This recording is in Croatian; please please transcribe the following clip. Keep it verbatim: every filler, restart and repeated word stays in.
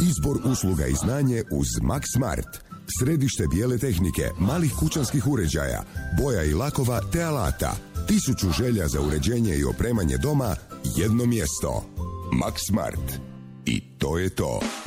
Izbor usluga i znanje uz Max Smart. Središte bijele tehnike, malih kućanskih uređaja, boja i lakova te alata. Tisuću želja za uređenje i opremanje doma, jedno mjesto. Max Smart. I to je to.